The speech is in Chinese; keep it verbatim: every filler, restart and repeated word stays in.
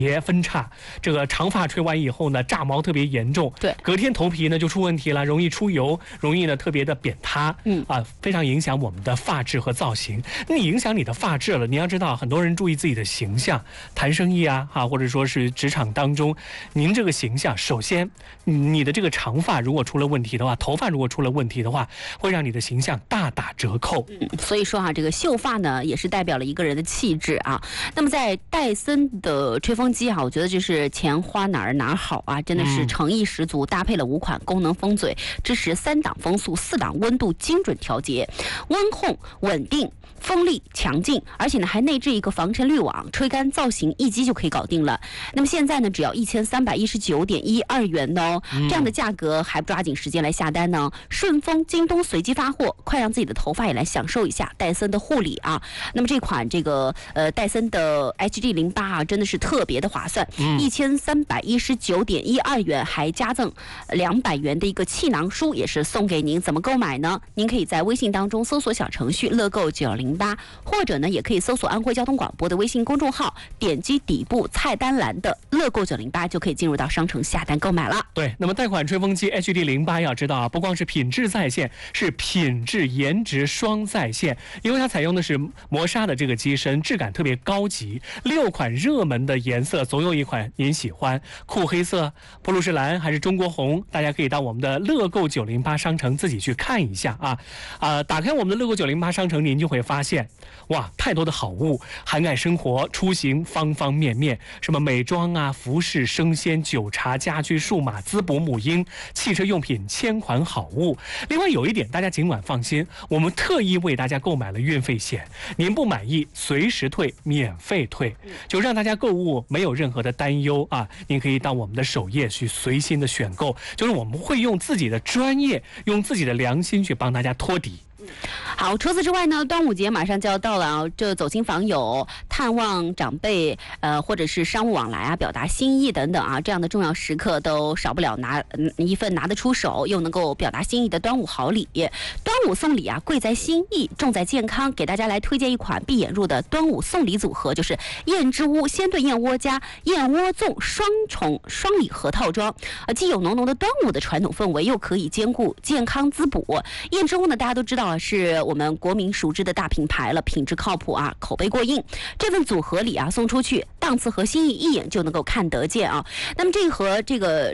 也分叉，这个长发吹完以后呢，炸毛特别严重， 对， 隔天头皮呢就出问题了，容易出油，容易呢特别的扁塌， 嗯啊，非常影响我们的发质和造型。那你影响你的发质了，你要知道，很多人注意自己的形象，谈生意啊，哈、啊，或者说是职场当中，您这个形象，首先你的这个长发如果出了问题的话，头发如果出了问题的话，会让你的形象大打折扣。 嗯，所以说啊，这个秀发呢，也是代表了一个人的气质啊。那么在戴森的吹风机啊，我觉得就是钱花哪儿哪儿好啊，真的是诚意十足，搭配了五款功能风嘴，支持三档风速、四档温度精准调节，温控稳定。风力强劲，而且呢还内置一个防尘滤网，吹干造型一机就可以搞定了。那么现在呢，只要一千三百一十九点一二元哦，嗯、这样的价格还不抓紧时间来下单呢？顺丰、京东随机发货，快让自己的头发也来享受一下戴森的护理啊！那么这款这个呃戴森的 H D 零八 啊，真的是特别的划算，一千三百一十九点一二元，还加赠两百元的一个气囊书，也是送给您。怎么购买呢？您可以在微信当中搜索小程序乐购九零。或者呢，也可以搜索安徽交通广播的微信公众号，点击底部菜单栏的乐购九零八，就可以进入到商城下单购买了。 对，那么贷款吹风机 H D 零八要知道啊，不光是品质在线，是品质颜值双在线，因为它采用的是磨砂的这个机身，质感特别高级。六款热门的颜色，总有一款您喜欢，酷黑色、普鲁士蓝还是中国红，大家可以到我们的乐购九零八商城自己去看一下啊啊、呃！打开我们的乐购九零八商城，您就会发现。发现哇，太多的好物，涵盖生活、出行方方面面，什么美妆啊、服饰、生鲜、酒茶、家居、数码、滋补、母婴、汽车用品，千款好物。另外有一点，大家尽管放心，我们特意为大家购买了运费险，您不满意随时退，免费退，就让大家购物没有任何的担忧啊！您可以到我们的首页去随心的选购，就是我们会用自己的专业，用自己的良心去帮大家托底。 好，除此之外呢，端午节马上就要到了啊，这走亲访友、探望长辈，呃，或者是商务往来啊，表达心意等等啊，这样的重要时刻都少不了拿一份拿得出手又能够表达心意的端午好礼。端午送礼啊，贵在心意，重在健康。给大家来推荐一款闭眼入的端午送礼组合，就是燕之屋鲜炖燕窝加燕窝粽双重双礼盒套装，呃，既有浓浓的端午的传统氛围，又可以兼顾健康滋补。燕之屋呢，大家都知道啊，是我们国民熟知的大品牌了，品质靠谱啊，口碑过硬。这份组合礼啊送出去，档次和心意一眼就能够看得见啊。那么这一盒这个